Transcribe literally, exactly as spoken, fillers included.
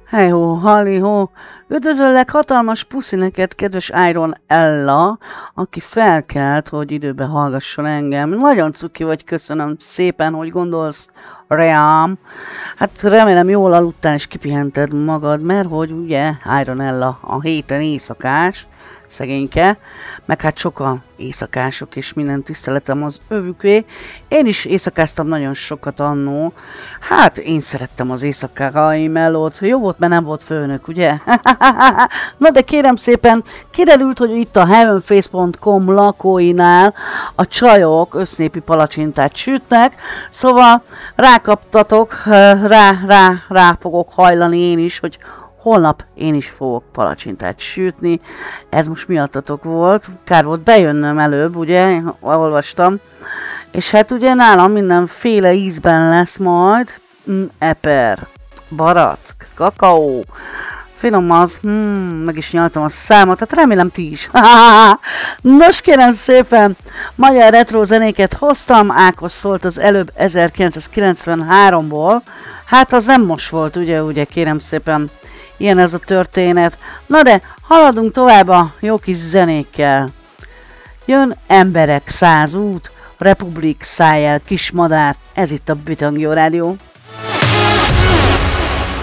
Hejhó, halihó! Üdvözöllek, hatalmas puszi neked, kedves Iron Ella, aki felkelt, hogy időbe hallgasson engem. Nagyon cuki vagy, köszönöm szépen, hogy gondolsz rám. Hát remélem jól aludtál és kipihented magad, mert hogy ugye Iron Ella a héten éjszakás, szegényke, meg hát sokan éjszakások, és minden tiszteletem az övüké. Én is éjszakáztam nagyon sokat annó. Hát én szerettem az éjszakai melót. Jó volt, mert nem volt főnök, ugye? Na de kérem szépen, kiderült, hogy itt a heavenface pont com lakóinál a csajok össznépi palacsintát sütnek, szóval rákaptatok, rá, rá, rá fogok hajlani én is, hogy holnap én is fogok palacsintát sütni. Ez most miattatok volt. Kár volt bejönnöm előbb, ugye? Olvastam. És hát ugye nálam mindenféle ízben lesz majd. Mm, eper, barat, kakaó, finom az, hmm, meg is nyaltam a számot, tehát remélem ti is. Nos kérem szépen, magyar retro zenéket hoztam, Ákos szólt az előbb ezerkilencszázkilencvenháromból. Hát az nem most volt, ugye, ugye kérem szépen. Ilyen ez a történet. Na de, haladunk tovább a jó kis zenékkel. Jön Emberek száz út, Republik szájjel, Kismadár, ez itt a Bitangió Rádió.